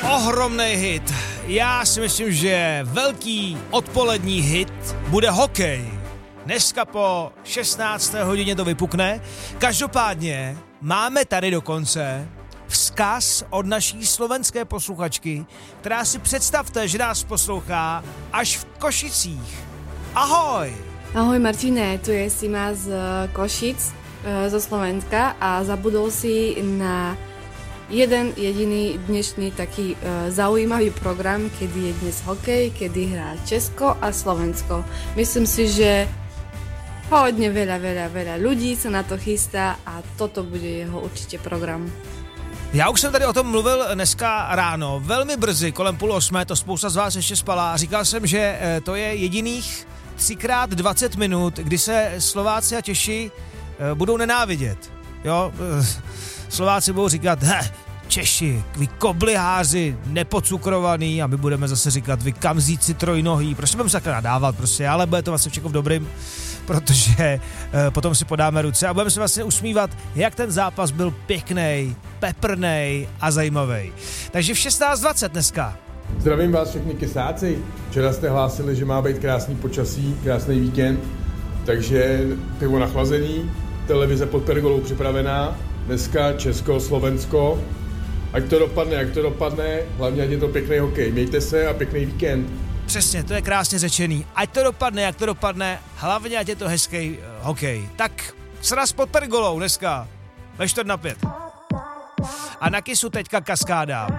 Ohromný hit. Já si myslím, že velký odpolední hit bude hokej. Dneska po 16. hodině to vypukne. Každopádně máme tady dokonce vzkaz od naší slovenské posluchačky, která si představte, že nás poslouchá až v Košicích. Ahoj! Ahoj Martine, tu je Sima z Košic, zo Slovenska a zabudol si na jeden jediný dnešný taký zaujímavý program, kedy je dnes hokej, kedy hrá Česko a Slovensko. Myslím si, že hodně veľa ľudí sa na to chystá a toto bude jeho určitě program. Já už jsem tady o tom mluvil dneska ráno, velmi brzy, kolem 7:30, to spousta z vás ještě spala a říkal jsem, že to je jediných 3x20 minut, kdy se Slováci a Češi budou nenávidět. Jo, Slováci budou říkat, Češi, vy kobliháři, nepocukrovaný, a my budeme zase říkat, vy kamzíci trojnohý, prostě budeme se takhle nadávat prostě, ale bude to vlastně všechno v dobrým, protože potom si podáme ruce a budeme se vlastně usmívat, jak ten zápas byl pěknej, peprnej a zajímavý. Takže v 16:20 dneska. Zdravím vás všechny kesáci. Včera jste hlásili, že má být krásný počasí, krásný víkend, takže pivo nachlazený, televize pod pergolou připravená, dneska Česko, Slovensko. Ať to dopadne, hlavně ať je to pěkný hokej. Mějte se a pěkný víkend. Přesně, to je krásně řečený. Ať to dopadne, jak to dopadne, hlavně ať je to hezký hokej. Tak sraz pod pergolou dneska ve 4:05. A na Kissu teďka Kaskáda.